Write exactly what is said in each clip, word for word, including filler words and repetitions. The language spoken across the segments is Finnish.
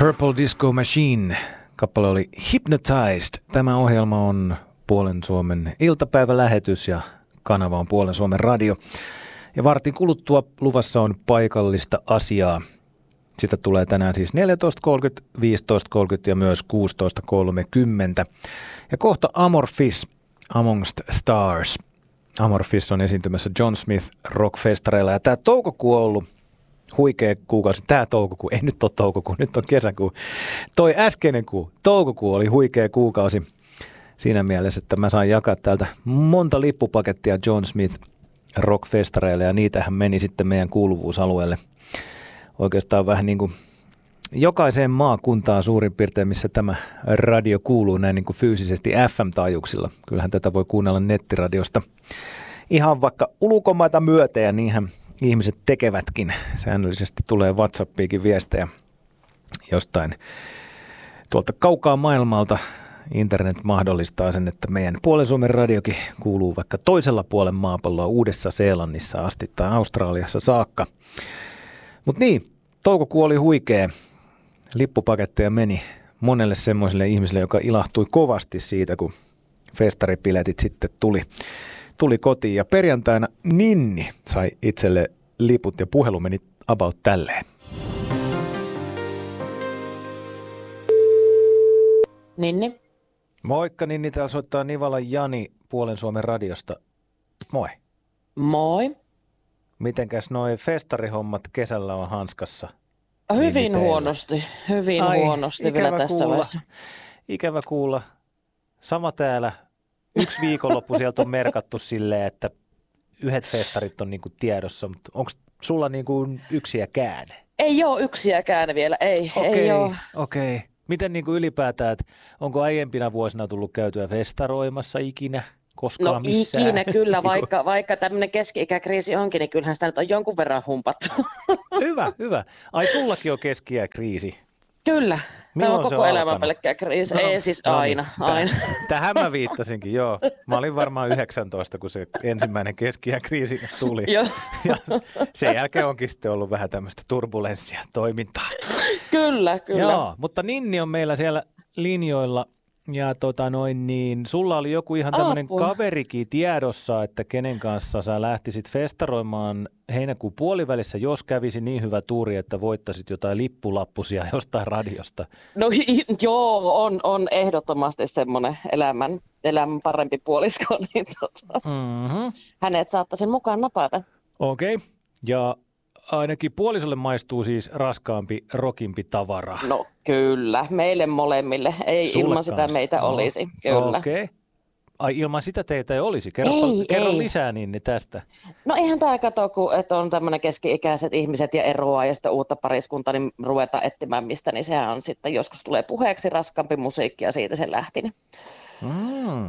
Purple Disco Machine. Kappale oli Hypnotized. Tämä ohjelma on Puolen Suomen iltapäivälähetys ja kanava on Puolen Suomen radio. Ja vartin kuluttua luvassa on paikallista asiaa. Sitä tulee tänään siis neljätoista kolmekymmentä, viisitoista kolmekymmentä ja myös kuusitoista kolmekymmentä. Ja kohta Amorphis, Amongst Stars. Amorphis on esiintymässä John Smith Rockfestareilla ja tämä toukokuu on ollut huikea kuukausi. Tämä toukokuu, ei nyt ole toukokuu, nyt on kesäkuu. Toi äskeinen kuu, toukokuu oli huikea kuukausi siinä mielessä, että mä sain jakaa täältä monta lippupakettia John Smith Rockfestareille ja niitähän meni sitten meidän kuuluvuusalueelle. Oikeastaan vähän niin kuin jokaiseen maakuntaan suurin piirtein, missä tämä radio kuuluu näin niin kuin fyysisesti F M-taajuuksilla. Kyllähän tätä voi kuunnella nettiradiosta ihan vaikka ulkomaita myöten ja niinhän ihmiset tekevätkin. Säännöllisesti tulee WhatsAppiinkin viestejä jostain tuolta kaukaa maailmalta. Internet mahdollistaa sen, että meidän Puolen Suomen radiokin kuuluu vaikka toisella puolen maapalloa Uudessa-Seelannissa asti tai Australiassa saakka. Mutta niin, toukokuu oli huikea. Lippupaketteja meni monelle semmoiselle ihmiselle, joka ilahtui kovasti siitä, kun festaripiletit sitten tuli, tuli kotiin. Ja perjantaina Ninni sai itselle liput ja puhelu meni about tälleen. Ninni. Moikka Ninni, täällä soittaa Nivalan Jani Puolen Suomen radiosta. Moi. Moi. Mitenkäs noi festarihommat kesällä on hanskassa? Hyvin huonosti, hyvin Ai, huonosti vielä tässä kuulla. vaiheessa. Ikävä kuulla. Sama täällä. Yksi viikonloppu sieltä on merkattu silleen, että yhdet festarit on niinku tiedossa, mutta onko sulla niinku yksiäkään? Ei ole yksiäkään vielä, ei. Okei, ei ole. okei. Miten niinku ylipäätään, että onko aiempina vuosina tullut käytyä festaroimassa ikinä? Koskaan no missään. ikinä kyllä, vaikka, vaikka tämmöinen keski-ikäkriisi onkin, niin kyllähän sitä nyt on jonkun verran humpattu. Hyvä, hyvä. Ai sullakin on keski-ikäkriisi. Kyllä. Tämä on koko on elämä pelkkää kriisi. No, ei siis no aina. Niin. aina. Tähän mä viittasinkin, joo. Mä olin varmaan yhdeksäntoista, kun se ensimmäinen keski-ikäkriisi tuli. Joo. Ja sen jälkeen onkin sitten ollut vähän tämmöistä turbulenssia toimintaa. Kyllä, kyllä. Joo, mutta Ninni on meillä siellä linjoilla. Ja tota noin niin, sulla oli joku ihan tämmöinen kaverikin tiedossa, että kenen kanssa sä lähtisit festaroimaan heinäkuun puolivälissä, jos kävisi niin hyvä tuuri, että voittasit jotain lippulappusia jostain radiosta. No joo, on, on ehdottomasti semmoinen elämän, elämän parempi puolisko, niin tota, mm-hmm. hänet saattaisin mukaan napata. Okei, okay. Ja ainakin puolisolle maistuu siis raskaampi, rokimpi tavara. No kyllä, meille molemmille. Ei Sulle ilman kanssa. sitä meitä no. olisi, kyllä. Okei. Okay. Ai ilman sitä teitä ei olisi? Kerro, ei, kerro ei. lisää niin, niin tästä. No eihän tämä kato, kun että on tämmöinen keski-ikäiset ihmiset ja eroaa ja sitten uutta pariskuntaa, niin ruvetaan etsimään mistä, niin sehän on sitten joskus tulee puheeksi raskaampi musiikki ja siitä se lähti. Niin. Mm.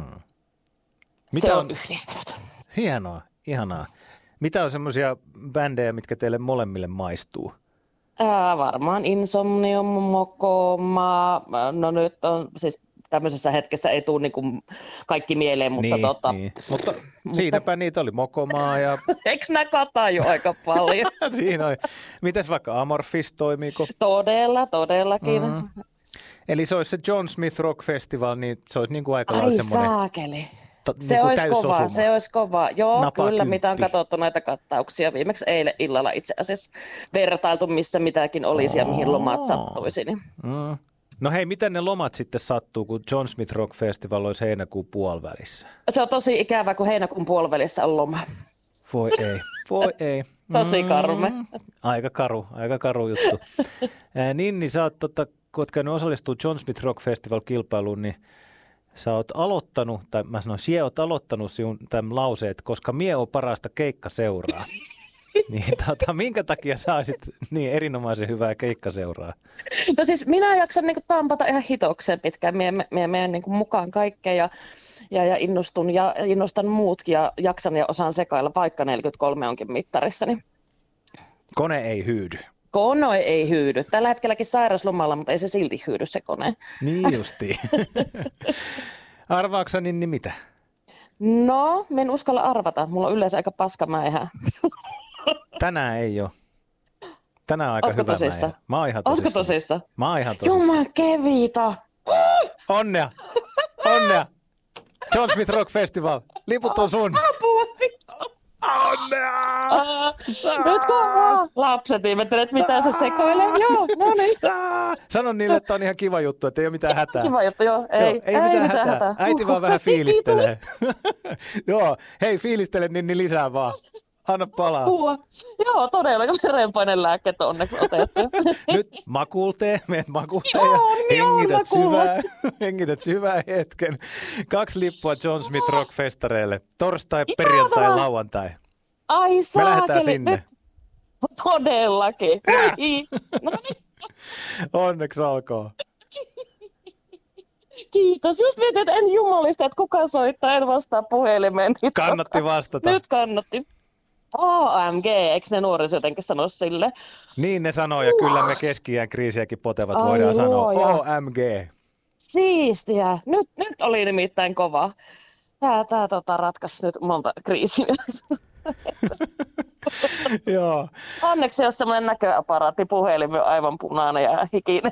Mitä se on, on yhdistänyt. Hienoa, ihanaa. Mitä on semmoisia bändejä, mitkä teille molemmille maistuu? Ää, varmaan Insomnium, Mokoma, no nyt on siis tämmöisessä hetkessä ei tule niinku kaikki mieleen, mutta niin, tota... Niin. Mutta siinäpä niitä oli Mokomaa ja... Eikö nää kataa jo aika paljon? Siinä oli. Mites vaikka Amorphis, toimiiko? Todella, todellakin. Mm. Eli se olisi se John Smith Rock Festival, niin se olisi niin kuin aika lailla semmoinen... Ai saakeli. Ta, se niin olisi kova, se olisi kova. Joo, Napa kyllä, kymppi. mitä on katsottu näitä kattauksia. Viimeksi eilen illalla itse asiassa vertailtu, missä mitäkin olisi ja mihin lomat sattuisi. Niin. Mm. No hei, miten ne lomat sitten sattuu, kun John Smith Rock Festival olisi heinäkuun puolivälissä? Se on tosi ikävä, kun heinäkuun puolivälissä on loma. Voi ei, voi ei. Tosi karme. Mm. Aika karu, aika karu juttu. Ää, Ninni, sä oot, tota, kun oot käynyt osallistua John Smith Rock Festival-kilpailuun, niin sä oot aloittanut, tai mä sanon, sie oot aloittanut sinun tämän lauseet, koska mie on parasta keikkaseuraa. Niin tota, minkä takia sä olisit niin erinomaisen hyvää keikkaseuraa? No siis minä jaksan niin kuin tampata ihan hitokseen pitkään. Mie, mie menen niin kuin mukaan kaikkeen ja, ja, ja innostun ja innostan muutkin ja jaksan ja osaan sekailla, vaikka neljäkymmentäkolme onkin mittarissa. Niin. Kone ei hyydy. Kone ei hyydy. Tällä hetkelläkin sairaslomalla, mutta ei se silti hyydy se kone. Niin justiin. Arvaatko niin, niin mitä? No, en uskalla arvata. Mulla on yleensä aika paskamäihä. Tänään ei ole. Tänään on aika Ootko hyvä tosissa? mäijä. Mä oon ihan Ootko tosissaan. tosissa? Mä oon ihan tosissaan. Jumala kevitä. Onnea! Onnea! John Smith Rock Festival. Liput on sun. Apua. Onnea! Nyt kovaa. Lapset ihmettelet, mitä se sekoilee. Joo, no niin. Sano niille, että on ihan kiva juttu, että ei ole mitään hätää. Kiva juttu, joo. Ei, joo, ei, ei mitään hätää. hätää. Äiti vaan vähän fiilistelee. Joo, hei fiilistele niin, niin lisää vaan. Anna palaa. Pua. Joo, todella, kun verenpainelääkkeet on onneksi otettu. Nyt makuultee, meet makuultee Joo, ja niin on, hengität makuulla. syvää, hengität syvää hetken. Kaksi lippua John Smith Rock Festareille. Torstai, perjantai, lauantai. Ai saakeli. Me lähdetään sinne. Nyt. Todellakin. Äh. No niin. Onneksi olkoon. Kiitos. Just mietin, että en jumalista, että kuka soittaa, en vastaa puhelimeen. Niin Kannatti tota, vastata. Nyt kannatti. O M G, eikö ne nuoriso jotenkin sano sille? Niin ne sanoo, ja kyllä me keski-iän kriisiäkin potevat Ai voidaan sanoa. luoja. O M G. Siistiä. Nyt, nyt oli nimittäin kova. Tää, tää tota, ratkaisi nyt monta kriisiä. Joo. Onneksi jos semmoinen näköaparaatti, puhelin on aivan punainen ja hikinen.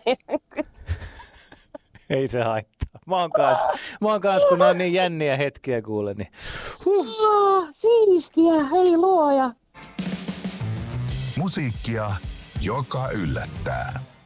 Ei se haittaa. Mä oon kans, mä oon kans kun on niin jänniä hetkiä kuule, niin huh. Oh, siistiä, hei luoja. Musiikkia, joka yllättää.